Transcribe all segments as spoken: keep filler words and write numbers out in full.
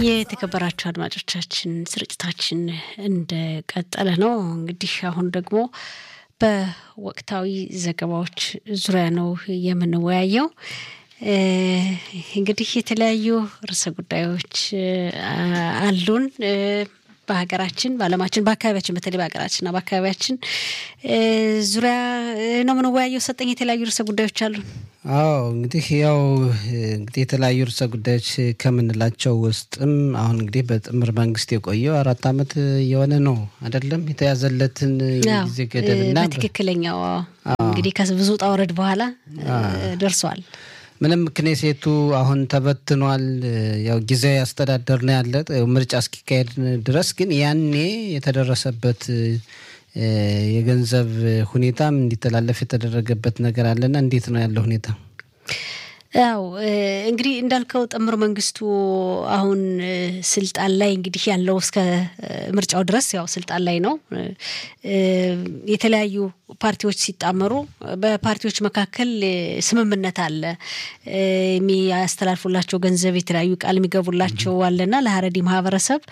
የተከበራችሁ አድማጮቻችን ስርጭታችን እንደቀጠለ ነው። እንግዲህ አሁን ደግሞ በወቅታዊ ዘገባዎች ዙሪያ ነው የምንወያየው። እንግዲህ የተለያዩ ርዕሰ ጉዳዮች አሉን በሀገራችን በአለማችን በአካባቢያችን በተለይ በሀገራችንና በአካባቢያችን ዙሪያ ነው የምንወያየው። ሰጠኝ የተለያዩ ርዕሰ ጉዳዮች አሉ። አዎ እንግዲህ ያው እንግዲህ የተለያዩ ርዕሰ ጉዳዮች ከምንላቸው ውስጥም አሁን እንግዲህ በጥምር መንግስት የቆየው አራት አመት የሆነ ነው አይደለም የተያዘለትን ጊዜ ገደብና በትክክለኛው እንግዲህ ከብዙ ጣውረድ በኋላ ደርሷል። ምንም ክኔሴቱ አሁን ተበትኗል። ያው ጊዜያዊ አስተዳደር ነው ያለ ምርጫ እስኪካሄድ ድረስ ግን ያኔ የተደረሰበት የገንዘብ ሁኔታም እንዲተላለፍ የተደረገበት ነገር አለና እንዴት ነው ያለው ሁኔታ? ያው እንግዲህ እንዳልከው ጥምር መንግስቱ አሁን ስልጣን ላይ እንግዲህ ያለው እስከ ምርጫው ድረስ ያው ስልጣን ላይ ነው። የተለያዩ ፓርቲዎች ሲጣመሩ በፓርቲዎች መካከል ስምምነት አለ። የሚያስተላልፉላቸው ገንዘብ የተለያዩ ቃል የሚገቡላቸው አለና ለሀረዲ ማህበረሰብ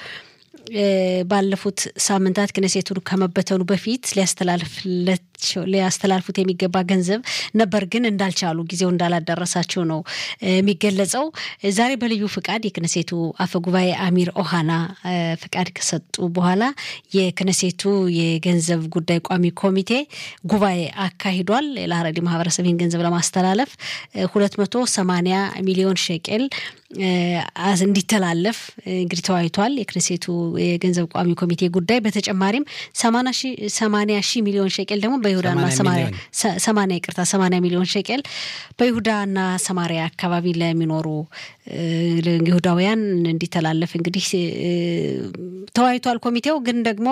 ባለፉት ሳምንታት ክኔሴቱ ከመበተኑ በፊት ሊያስተላልፍላቸው ሊያስተላልፉት የሚገባ ገንዘብ ነበር ግን እንዳልቻሉ ጊዜው እንዳላደረሳቸው ነው የሚገለጸው። ዛሬ በልዩ ፍቃድ የክኔሴቱ አፈጉባኤ አሚር ኦሃና ፍቃድ ከሰጡ በኋላ የክኔሴቱ የገንዘብ ጉዳይ ቋሚ ኮሚቴ ጉባኤ አካሂዷል። ለሀረዲ ማህበረሰብ ይህን ገንዘብ ለማስተላለፍ ሁለት መቶ ሰማንያ ሚሊዮን ሼቄል እንዲተላለፍ እንግዲህ ተወያይቷል። የክኔሴቱ የገንዘብ ቋሚ ኮሚቴ ጉዳይ በተጨማሪም ሰማንያ ሺህ ሚሊዮን ሼቄል ደግሞ በይሁዳና ሰማሪያ ሰማንያ ይቅርታ ሰማንያ ሚሊዮን ሼቄል በይሁዳና ሰማሪያ አካባቢ ለሚኖሩ ይሁዳውያን እንዲተላለፍ እንግዲህ ተወያይቷል። ኮሚቴው ግን ደግሞ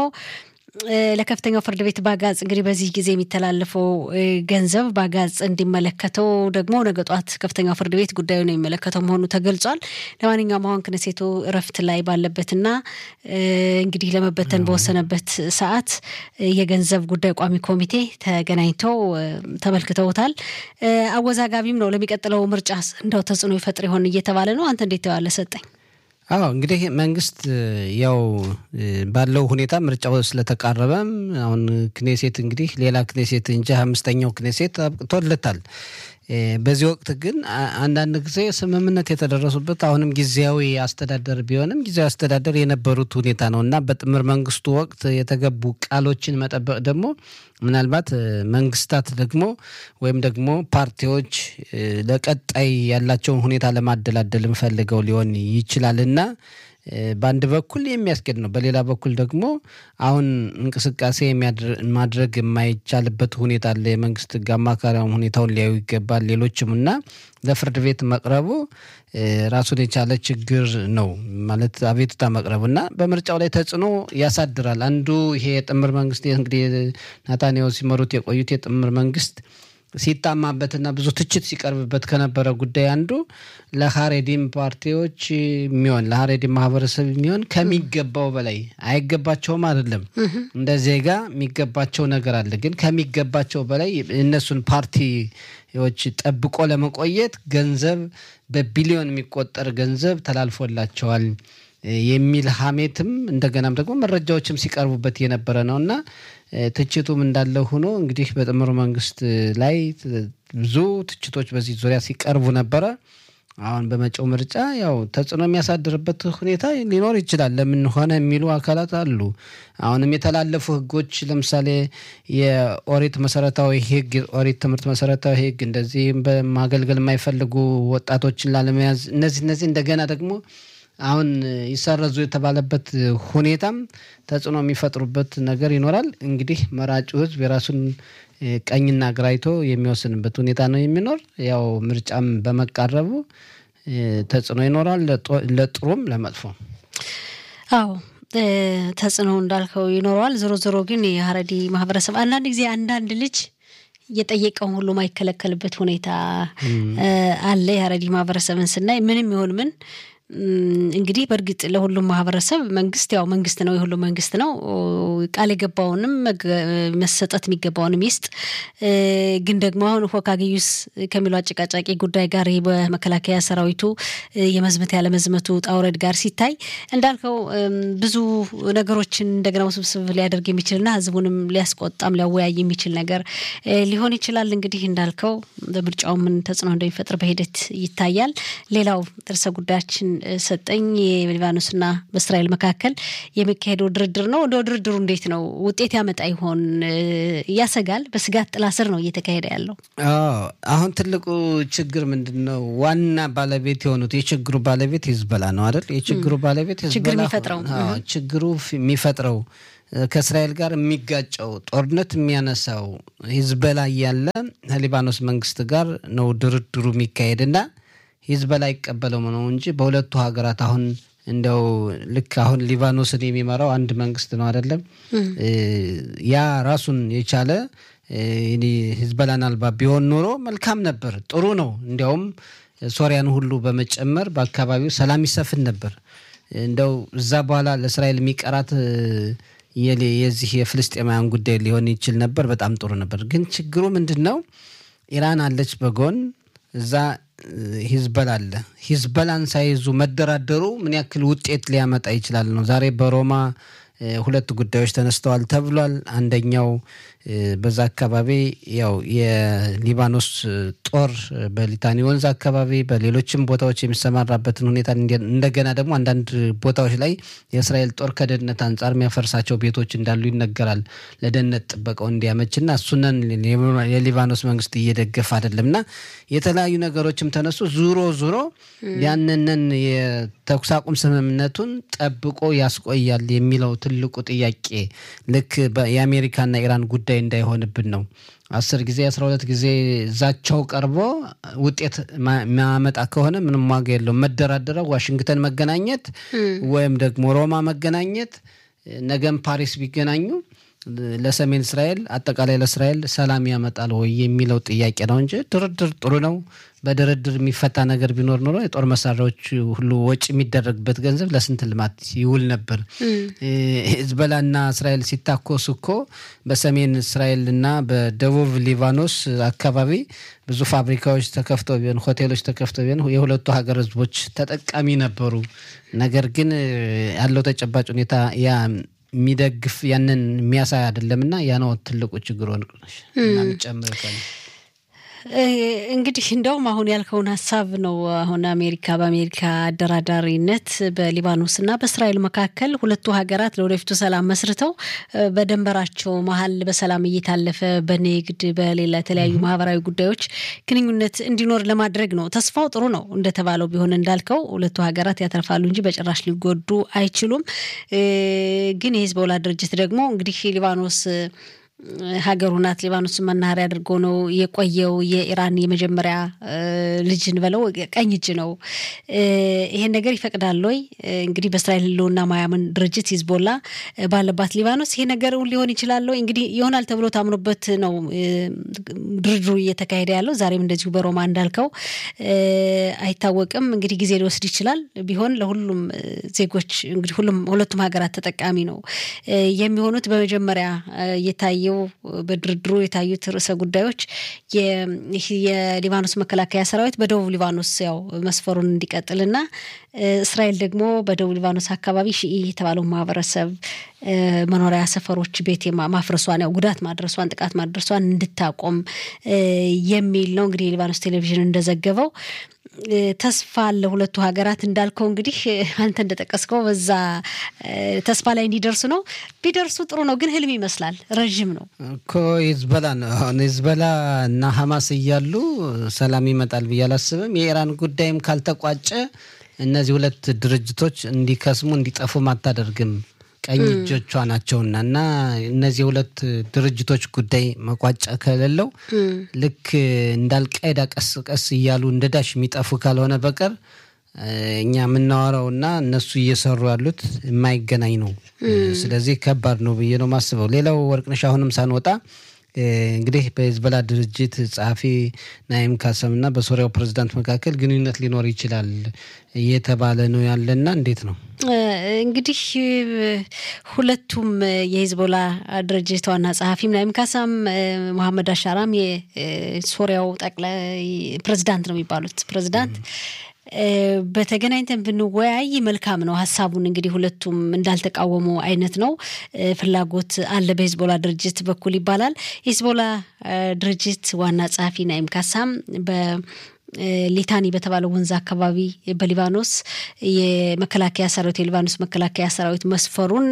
ለከፍተኛው ፍርድ ቤት ባጋጽ እንግዲህ በዚህ ጊዜ የሚተላለፈው ገንዘብ ባጋጽ እንዲመለከተው ደግሞ ነገ ጧት ከፍተኛው ፍርድ ቤት ጉዳዩን የሚመለከተው መሆኑ ተገልጿል። ለማንኛውም አሁን ክኔሴቱ እረፍት ላይ ባለበትና እንግዲህ ለመበተን በወሰነበት ሰዓት የገንዘብ ጉዳይ ቋሚ ኮሚቴ ተገናኝተው ተመልክተውታል። አወዛጋቢም ነው። ለሚቀጥለው ምርጫ እንደው ተጽዕኖ ይፈጥር ይሆን እየተባለ ነው። አንተ እንዴት ተዋለ ሰጠኝ? አዎ እንግዲህ መንግስት ያው ባለው ሁኔታ ምርጫው ስለተቃረበም አሁን ክኔሴት እንግዲህ ሌላ ክኔሴት እንጂ አምስተኛው ክኔሴት አብቅቶለታል። በዚህ ወቅት ግን አንዳንድ ጊዜ ስምምነት የተደረሱበት አሁንም ጊዜያዊ አስተዳደር ቢሆንም ጊዜያዊ አስተዳደር የነበሩት ሁኔታ ነውና በጥምር መንግስቱ ወቅት የተገቡ ቃሎችን መጠበቅ ደግሞ ምናልባት መንግስታት ደግሞ ወይም ደግሞ ፓርቲዎች ለቀጣይ ያላቸውን ሁኔታ ለማደላደል ፈልገው ሊሆን ይችላልና በአንድ በኩል የሚያስገድ ነው። በሌላ በኩል ደግሞ አሁን እንቅስቃሴ ማድረግ የማይቻልበት ሁኔታ አለ። የመንግስት አማካሪያም ሁኔታውን ሊያዩ ይገባል። ሌሎችምና ለፍርድ ቤት መቅረቡ ራሱን የቻለ ችግር ነው ማለት አቤቱታ መቅረቡና በምርጫው ላይ ተጽዕኖ ያሳድራል። አንዱ ይሄ የጥምር መንግስት እንግዲህ ናታንያሁ ሲመሩት የቆዩት የጥምር መንግስት ሲታማበትና ብዙ ትችት ሲቀርብበት ከነበረ ጉዳይ አንዱ ለሀሬዲም ፓርቲዎች የሚሆን ለሀሬዲም ማህበረሰብ የሚሆን ከሚገባው በላይ አይገባቸውም አይደለም እንደ ዜጋ የሚገባቸው ነገር አለ። ግን ከሚገባቸው በላይ እነሱን ፓርቲዎች ጠብቆ ለመቆየት ገንዘብ በቢሊዮን የሚቆጠር ገንዘብ ተላልፎላቸዋል የሚል ሀሜትም እንደገናም ደግሞ መረጃዎችም ሲቀርቡበት የነበረ ነውና ትችቱም እንዳለ ሆኖ እንግዲህ በጥምር መንግስት ላይ ብዙ ትችቶች በዚህ ዙሪያ ሲቀርቡ ነበረ። አሁን በመጪው ምርጫ ያው ተጽዕኖ የሚያሳድርበት ሁኔታ ሊኖር ይችላል። ለምን ሆነ የሚሉ አካላት አሉ። አሁንም የተላለፉ ህጎች ለምሳሌ የኦሪት መሰረታዊ ህግ ኦሪት ትምህርት መሰረታዊ ህግ እንደዚህ በማገልገል የማይፈልጉ ወጣቶችን ላለመያዝ እነዚህ እነዚህ እንደገና ደግሞ አሁን ይሰረዙ የተባለበት ሁኔታም ተጽዕኖ የሚፈጥሩበት ነገር ይኖራል። እንግዲህ መራጩ ህዝብ የራሱን ቀኝና ግራይቶ የሚወስንበት ሁኔታ ነው የሚኖር። ያው ምርጫም በመቃረቡ ተጽዕኖ ይኖራል ለጥሩም ለመጥፎ። አዎ ተጽዕኖ እንዳልከው ይኖራል። ዞሮ ዞሮ ግን የሀረዲ ማህበረሰብ አንዳንድ ጊዜ አንዳንድ ልጅ የጠየቀውን ሁሉ ማይከለከልበት ሁኔታ አለ። የሀረዲ ማህበረሰብን ስናይ ምንም ይሁን ምን እንግዲህ በርግጥ ለሁሉም ማህበረሰብ መንግስት ያው መንግስት ነው የሁሉ መንግስት ነው ቃል የገባውንም መሰጠት የሚገባውንም ይስጥ ግን ደግሞ አሁን ሆካጊዩስ ከሚለው አጨቃጫቂ ጉዳይ ጋር በመከላከያ ሰራዊቱ የመዝመት ያለ መዝመቱ ጣውረድ ጋር ሲታይ እንዳልከው ብዙ ነገሮችን እንደገና ውስብስብ ሊያደርግ የሚችልና ህዝቡንም ሊያስቆጣም ሊያወያይ የሚችል ነገር ሊሆን ይችላል እንግዲህ እንዳልከው በምርጫው ምን ተጽዕኖ እንደሚፈጥር በሂደት ይታያል ሌላው ጥርሰ ጉዳያችን ሰጠኝ የሊባኖስና በእስራኤል መካከል የሚካሄደው ድርድር ነው ወደ ድርድሩ እንዴት ነው ውጤት ያመጣ ይሆን ያሰጋል በስጋት ጥላ ስር ነው እየተካሄደ ያለው አዎ አሁን ትልቁ ችግር ምንድነው ዋና ባለቤት የሆኑት የችግሩ ባለቤት ሂዝቦላ ነው አይደል የችግሩ ባለቤት ሂዝቦላ ችግር የሚፈጥረው አዎ ችግሩ የሚፈጥረው ከእስራኤል ጋር የሚጋጨው ጦርነት የሚያነሳው ሂዝቦላ ያለ ከሊባኖስ መንግስት ጋር ነው ድርድሩ የሚካሄድና ሂዝቦላ ይቀበለው ነው እንጂ በሁለቱ ሀገራት አሁን እንደው ልክ አሁን ሊባኖስን የሚመራው አንድ መንግስት ነው አይደለም ያ ራሱን የቻለ እኔ ሂዝቦላን አልባ ቢሆን ኖሮ መልካም ነበር ጥሩ ነው እንዲያውም ሶሪያን ሁሉ በመጨመር በአካባቢው ሰላም ይሰፍን ነበር እንደው እዛ በኋላ ለእስራኤል የሚቀራት የዚህ የፍልስጤማውያን ጉዳይ ሊሆን ይችል ነበር በጣም ጥሩ ነበር ግን ችግሩ ምንድነው ኢራን አለች በጎን እዛ ሂዝቦላ አለ ሂዝቦላን ሳይዙ መደራደሩ ምን ያክል ውጤት ሊያመጣ ይችላል ነው ዛሬ በሮማ ሁለት ጉዳዮች ተነስተዋል ተብሏል አንደኛው በዛ አካባቢ ያው የሊባኖስ ጦር በሊታኒ ወንዝ አካባቢ በሌሎችም ቦታዎች የሚሰማራበትን ሁኔታ እንደገና ደግሞ አንዳንድ ቦታዎች ላይ የእስራኤል ጦር ከደህንነት አንፃር የሚያፈርሳቸው ቤቶች እንዳሉ ይነገራል ለደህንነት ጥበቃው እንዲያመችና እሱነን የሊባኖስ መንግስት እየደገፈ አይደለምና የተለያዩ ነገሮችም ተነሱ ዙሮ ዙሮ ያንነን የተኩስ አቁም ስምምነቱን ጠብቆ ያስቆያል የሚለው ትልቁ ጥያቄ ልክ የአሜሪካና ኢራን ጉዳይ እንዳይሆንብን ነው አስር ጊዜ አስራ ሁለት ጊዜ ዛቻው ቀርቦ ውጤት ማመጣ ከሆነ ምንም ዋጋ የለውም መደራደረው ዋሽንግተን መገናኘት ወይም ደግሞ ሮማ መገናኘት ነገም ፓሪስ ቢገናኙ ለሰሜን እስራኤል አጠቃላይ ለእስራኤል ሰላም ያመጣል ወይ የሚለው ጥያቄ ነው እንጂ ድርድር ጥሩ ነው በድርድር የሚፈታ ነገር ቢኖር ኖሮ የጦር መሳሪያዎች ሁሉ ወጪ የሚደረግበት ገንዘብ ለስንት ልማት ይውል ነበር ሂዝቦላና እስራኤል ሲታኮሱኮ በሰሜን እስራኤልና በደቡብ ሊባኖስ አካባቢ ብዙ ፋብሪካዎች ተከፍተው ቢሆን ሆቴሎች ተከፍተው ቢሆን የሁለቱ ሀገር ህዝቦች ተጠቃሚ ነበሩ ነገር ግን ያለው ተጨባጭ ሁኔታ ያ የሚደግፍ ያንን የሚያሳይ አይደለምና ያ ነው ትልቁ ችግር ነው እና ምጨምርከኝ እንግዲህ እንደውም አሁን ያልከውን ሐሳብ ነው አሁን አሜሪካ በአሜሪካ አደራዳሪነት በሊባኖስና በእስራኤል መካከል ሁለቱ ሀገራት ለወደፊቱ ሰላም መስርተው በደንበራቸው መሃል በሰላም እየታለፈ በንግድ በሌላ የተለያዩ ማህበራዊ ጉዳዮች ግንኙነት እንዲኖር ለማድረግ ነው ተስፋው ጥሩ ነው እንደተባለው ቢሆን እንዳልከው ሁለቱ ሀገራት ያተርፋሉ እንጂ በጭራሽ ሊጎዱ አይችሉም ግን የሂዝቦላ ድርጅት ደግሞ እንግዲህ ሊባኖስ ሀገሩናት ሊባኖስ መናኸሪያ አድርጎ ነው የቆየው የኢራን የመጀመሪያ ልጅን በለው ቀኝ እጅ ነው ይሄን ነገር ይፈቅዳል ወይ እንግዲህ በእስራኤል ህልውና ማያምን ድርጅት ሂዝቦላ ባለባት ሊባኖስ ይሄ ነገር ሊሆን ይችላል ወይ እንግዲህ ይሆናል ተብሎ ታምኖበት ነው ድርድሩ እየተካሄደ ያለው ዛሬም እንደዚሁ በሮማ እንዳልከው አይታወቅም እንግዲህ ጊዜ ሊወስድ ይችላል ቢሆን ለሁሉም ዜጎች እንግዲህ ሁሉም ሁለቱም ሀገራት ተጠቃሚ ነው የሚሆኑት በመጀመሪያ የታየ በድርድሩ የታዩት ርዕሰ ጉዳዮች የሊባኖስ መከላከያ ሰራዊት በደቡብ ሊባኖስ ያው መስፈሩን እንዲቀጥልና እስራኤል ደግሞ በደቡብ ሊባኖስ አካባቢ ሺኢ የተባለው ማህበረሰብ መኖሪያ ሰፈሮች ቤት ማፍረሷን ያው ጉዳት ማድረሷን ጥቃት ማድረሷን እንድታቆም የሚል ነው እንግዲህ ሊባኖስ ቴሌቪዥን እንደዘገበው ተስፋ ለሁለቱ ሀገራት እንዳልከው እንግዲህ አንተ እንደተጠቀስከው በዛ ተስፋ ላይ እንዲደርሱ ነው ቢደርሱ ጥሩ ነው ግን ህልም ይመስላል ረጅም ነው እኮ ሂዝቦላ ነው ሂዝቦላ እና ሐማስ ይያሉ ሰላም ይመጣል በያላስብም የኢራን ጉዳይም ካልተቋጨ እነዚህ ሁለት ድርጅቶች እንዲከስሙ እንዲጠፉ ማታደርግም ቀኝ እጆቿ ናቸውና እና እነዚህ ሁለት ድርጅቶች ጉዳይ መቋጫ ከሌለው ልክ እንዳልቃይዳ ቀስ ቀስ ይያሉ እንደዳሽ የሚጠፉ ካልሆነ በቀር እኛ ምናወራውና እነሱ እየሰሩ ያሉት የማይገናኝ ነው ስለዚህ ከባድ ነው ብዬ ነው ማስበው ሌላው ወርቅነሽ አሁንም ሳንወጣ እንግዲህ በሂዝቦላ ድርጅት ጸሐፊ ናይም ካሰምና በሶሪያው ፕሬዝዳንት መካከል ግንኙነት ሊኖር ይችላል እየተባለ ነው ያለና እንዴት ነው? እንግዲህ ሁለቱም የሂዝቦላ ድርጅት ዋና ጸሐፊም ናይም ካሳም መሐመድ አሻራም የሶሪያው ጠቅላይ ፕሬዝዳንት ነው የሚባሉት ፕሬዝዳንት በተገናኝተን ብንወያይ መልካም ነው። ሐሳቡን እንግዲህ ሁለቱም እንዳልተቃወሙ አይነት ነው። ፍላጎት አለ በሂዝቦላ ድርጅት በኩል ይባላል። ሂዝቦላ ድርጅት ዋና ጸሐፊ ናይም ካሳም በ ሊታኒ በተባለው ወንዝ አካባቢ በሊባኖስ የመከላከያ ሰራዊት የሊባኖስ መከላከያ ሰራዊት መስፈሩን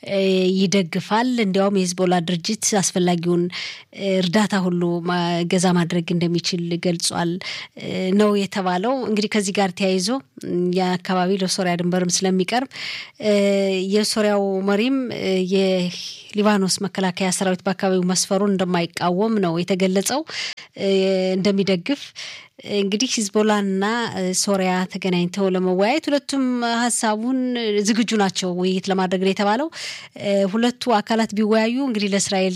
ይደግፋል። እንዲያውም የሂዝቦላ ድርጅት አስፈላጊውን እርዳታ ሁሉ ገዛ ማድረግ እንደሚችል ገልጿል ነው የተባለው። እንግዲህ ከዚህ ጋር ተያይዞ የአካባቢ ለሶሪያ ድንበርም ስለሚቀርብ የሶሪያው መሪም የሊባኖስ መከላከያ ሰራዊት በአካባቢው መስፈሩን እንደማይቃወም ነው የተገለጸው፣ እንደሚደግፍ። እንግዲህ ሂዝቦላና ሶሪያ ተገናኝተው ለመወያየት ሁለቱም ሐሳቡን ዝግጁ ናቸው ውይይት ለማድረግ ነው የተባለው። ሁለቱ አካላት ቢወያዩ እንግዲህ ለእስራኤል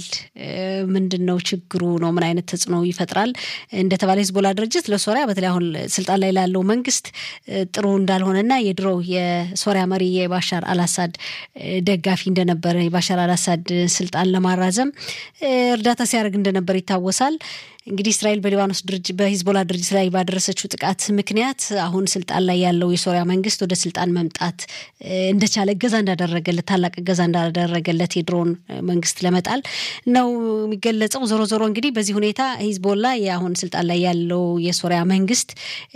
ምንድነው ችግሩ ነው፣ ምን አይነት ተጽዕኖ ይፈጥራል እንደተባለ ሂዝቦላ ድርጅት ለሶሪያ በተለይ አሁን ስልጣን ላይ ላለው መንግስት ጥሩ እንዳልሆነና የድሮው የሶሪያ መሪ የባሻር አልአሳድ ደጋፊ እንደነበረ የባሻር አልአሳድ ስልጣን ለማራዘም እርዳታ ሲያደርግ እንደነበር ይታወሳል። እንግዲህ እስራኤል በሊባኖስ ድርጅት በሂዝቦላ ድርጅት ላይ ባደረሰችው ጥቃት ምክንያት አሁን ስልጣን ላይ ያለው የሶሪያ መንግስት ወደ ስልጣን መምጣት እንደቻለ እገዛ እንዳደረገለት ታላቅ እገዛ እንዳደረገለት የድሮን መንግስት ለመጣል ነው የሚገለጸው። ዞሮ ዞሮ እንግዲህ በዚህ ሁኔታ ሂዝቦላ የአሁን ስልጣን ላይ ያለው የሶሪያ መንግስት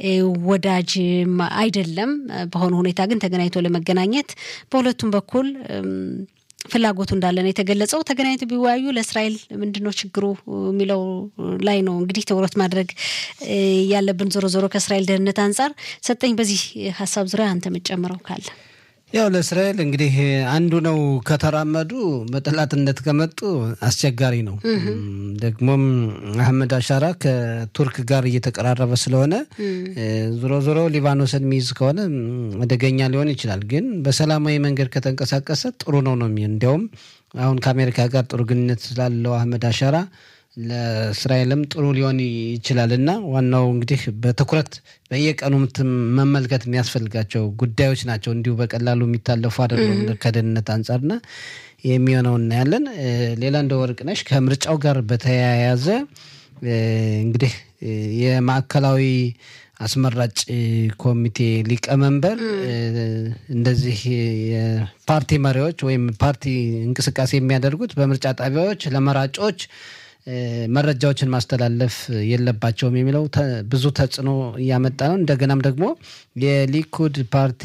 ወዳጅ አይደለም። በሆነ ሁኔታ ግን ተገናኝቶ ለመገናኘት በሁለቱም በኩል ፍላጎቱ እንዳለ ነው የተገለጸው። ተገናኝተው ቢወያዩ ለእስራኤል ምንድነው ችግሩ የሚለው ላይ ነው እንግዲህ ትኩረት ማድረግ ያለብን። ዞሮ ዞሮ ከእስራኤል ደህንነት አንፃር ሰጠኝ በዚህ ሐሳብ ዙሪያ አንተ መጨመረው ካለ? ያው ለእስራኤል እንግዲህ አንዱ ነው ከተራመዱ በጠላትነት ከመጡ አስቸጋሪ ነው። ደግሞም አህመድ አሻራ ከቱርክ ጋር እየተቀራረበ ስለሆነ ዞሮ ዞሮ ሊባኖስን ሚይዝ ከሆነ አደገኛ ሊሆን ይችላል። ግን በሰላማዊ መንገድ ከተንቀሳቀሰ ጥሩ ነው ነው የሚሆን። እንዲያውም አሁን ከአሜሪካ ጋር ጥሩ ግንኙነት ስላለው አህመድ አሻራ ለእስራኤልም ጥሩ ሊሆን ይችላልና ዋናው እንግዲህ በትኩረት በየቀኑ መመልከት የሚያስፈልጋቸው ጉዳዮች ናቸው። እንዲሁ በቀላሉ የሚታለፉ አይደሉም ከደህንነት አንፃርና የሚሆነው እናያለን። ሌላ እንደ ወርቅነሽ ከምርጫው ጋር በተያያዘ እንግዲህ የማዕከላዊ አስመራጭ ኮሚቴ ሊቀመንበር እንደዚህ የፓርቲ መሪዎች ወይም ፓርቲ እንቅስቃሴ የሚያደርጉት በምርጫ ጣቢያዎች ለመራጮች መረጃዎችን ማስተላለፍ የለባቸውም የሚለው ብዙ ተጽዕኖ እያመጣ ነው። እንደገናም ደግሞ የሊኩድ ፓርቲ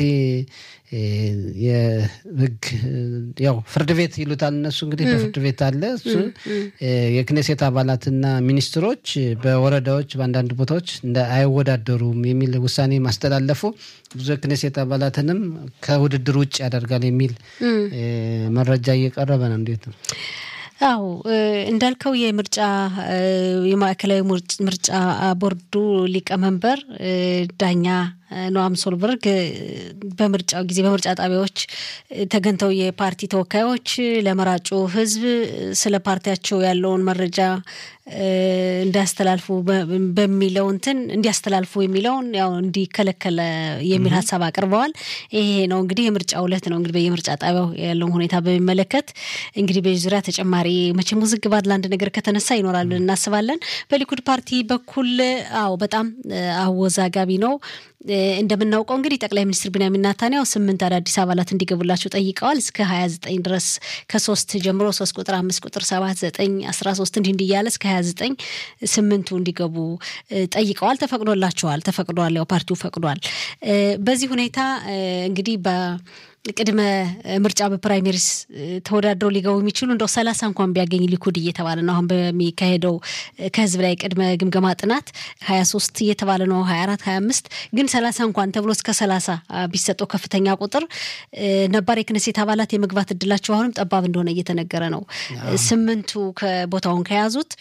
የህግ ያው ፍርድ ቤት ይሉታል እነሱ እንግዲህ በፍርድ ቤት አለ እሱ የክኔሴት አባላትና ሚኒስትሮች በወረዳዎች በአንዳንድ ቦታዎች እንደ አይወዳደሩም የሚል ውሳኔ ማስተላለፉ ብዙ የክኔሴት አባላትንም ከውድድር ውጭ ያደርጋል የሚል መረጃ እየቀረበ ነው። እንዴት ነው? አው እንዳልከው የምርጫ የማዕከላዊ ምርጫ ቦርዱ ሊቀመንበር ዳኛ ኖአም ሶልበርግ በምርጫው ጊዜ በምርጫ ጣቢያዎች ተገንተው የፓርቲ ተወካዮች ለመራጩ ህዝብ ስለ ፓርቲያቸው ያለውን መረጃ እንዲያስተላልፉ በሚለው እንትን እንዲያስተላልፉ የሚለውን ያው እንዲከለከለ የሚል ሐሳብ አቅርበዋል። ይሄ ነው እንግዲህ የምርጫው ዕለት ነው እንግዲህ በየምርጫ ጣቢያው ያለውን ሁኔታ በሚመለከት እንግዲህ በዙሪያ ተጨማሪ መቼም ውዝግብ አለ አንድ ነገር ከተነሳ ይኖራል እናስባለን። በሊኩድ ፓርቲ በኩል አው በጣም አወዛጋቢ ነው። እንደምናውቀው እንግዲህ ጠቅላይ ሚኒስትር ቢንያሚን ኔታንያሁ ስምንት አዳዲስ አባላት እንዲገቡላቸው ጠይቀዋል። እስከ ሃያ ዘጠኝ ድረስ ከሶስት ጀምሮ ሶስት ቁጥር አምስት ቁጥር ሰባት ዘጠኝ አስራ ሶስት እንዲህ እንዲያለ እስከ ሃያ ዘጠኝ ስምንቱ እንዲገቡ ጠይቀዋል። ተፈቅዶላቸዋል ተፈቅዷል ያው ፓርቲው ፈቅዷል። በዚህ ሁኔታ እንግዲህ በ ቅድመ ምርጫ በፕራይመሪስ ተወዳድረው ሊገቡ የሚችሉ እንደው ሰላሳ እንኳን ቢያገኝ ሊኩድ እየተባለ ነው አሁን በሚካሄደው ከህዝብ ላይ ቅድመ ግምገማ ጥናት ሃያ ሶስት እየተባለ ነው ሃያ አራት ሃያ አምስት ግን ሰላሳ እንኳን ተብሎ እስከ ሰላሳ ቢሰጠው ከፍተኛ ቁጥር ነባር የክኔሴት አባላት የመግባት እድላቸው አሁንም ጠባብ እንደሆነ እየተነገረ ነው። ስምንቱ ከቦታውን ከያዙት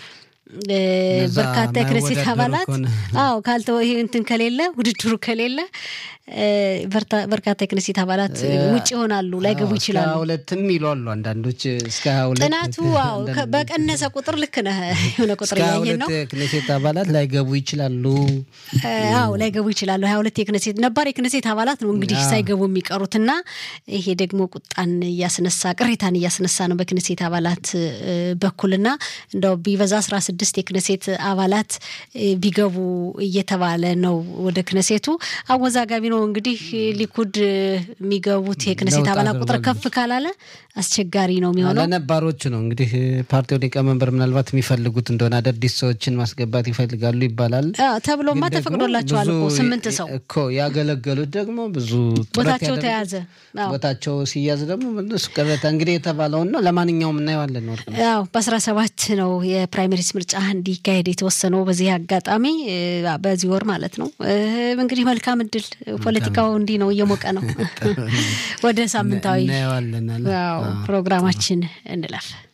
በርካታ የክኔሴት አባላት አዎ ካልተው ይሄ እንትን ከሌለ ውድድሩ ከሌለ በርካታ የክኔሴት አባላት ውጪ ይሆናሉ ላይገቡ ይችላሉ ሁለትም ይሏሉ አንዳንዶች እስከ ሁለት ጥናቱ አዎ በቀነሰ ቁጥር ልክ ነህ የሆነ ቁጥር ያየን ነው የክኔሴት አባላት ላይገቡ ይችላሉ አዎ ላይገቡ ይችላሉ ሃያ ሁለት የክኔሴት ነባር የክኔሴት አባላት ነው እንግዲህ ሳይገቡ የሚቀሩትና ይሄ ደግሞ ቁጣን ያስነሳ ቅሬታን ያስነሳ ነው በክኔሴት አባላት በኩልና እንደው ቢበዛ አስራ ስድስት የክኔሴት አባላት ቢገቡ እየተባለ ነው ወደ ክኔሴቱ አወዛጋቢ ነው እንግዲህ ሊኩድ የሚገቡት የክኔሴት አባላት ቁጥር ከፍ ካላለ አስቸጋሪ ነው የሚሆነው ለነባሮች ነው እንግዲህ ፓርቲው ሊቀመንበር ምናልባት የሚፈልጉት እንደሆነ አዳዲስ ሰዎችን ማስገባት ይፈልጋሉ ይባላል አዎ ተብሎማ ተፈቅዶላቸዋል እኮ ስምንት ሰው እኮ ያገለገሉት ደግሞ ብዙ ቦታቸው ተያዘ ቦታቸው ሲያዝ ደግሞ እነሱ ቅሬታ እንግዲህ የተባለው ነው ለማንኛውም እናየዋለን ነው አዎ በ17 ነው የፕራይመሪስ ምርጫ እንዲካሄድ የተወሰነው በዚህ አጋጣሚ በዚህ ወር ማለት ነው እንግዲህ መልካም እድል ፖለቲካው እንዲ ነው እየሞቀ ነው ወደ ሳምንታዊ እናየዋለን አዎ ፕሮግራማችን እንለፍ